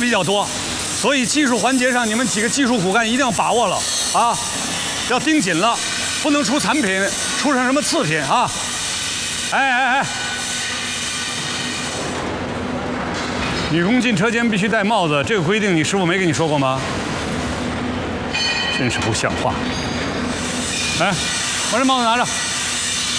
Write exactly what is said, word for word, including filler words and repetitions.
比较多，所以技术环节上你们几个技术骨干一定要把握了啊，要盯紧了，不能出残品，出成什么次品啊！哎哎哎！女工进车间必须戴帽子，这个规定你师傅没跟你说过吗？真是不像话！哎，把这帽子拿着。